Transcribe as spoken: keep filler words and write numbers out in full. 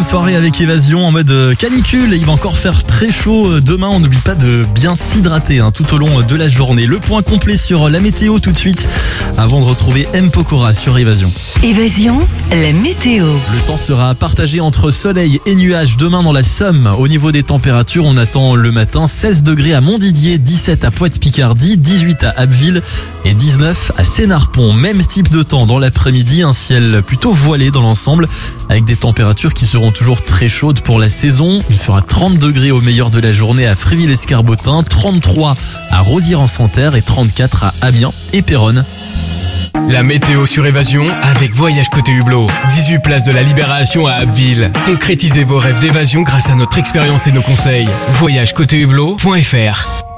bonne soirée avec Évasion en mode canicule. Il va encore faire très chaud demain. On n'oublie pas de bien s'hydrater hein, tout au long de la journée. Le point complet sur la météo tout de suite avant de retrouver M. Pokora sur Évasion. Évasion, la météo. Le temps sera partagé entre soleil et nuages demain dans la Somme. Au niveau des températures, on attend le matin seize degrés à Montdidier, dix-sept à Pointe-Picardie, dix-huit à Abbeville et dix-neuf à Sénarpont. Même type de temps dans l'après-midi, un ciel plutôt voilé dans l'ensemble avec des températures qui seront toujours très chaudes pour la saison. Il fera trente degrés au meilleur de la journée à Fréville-Escarbotin, trente-trois à Rosières-en-Santerre et trente-quatre à Amiens et Péronne. La météo sur Évasion avec Voyage Côté Hublot. dix-huit places de la Libération à Abbeville. Concrétisez vos rêves d'évasion grâce à notre expérience et nos conseils. voyage côté hublot point f r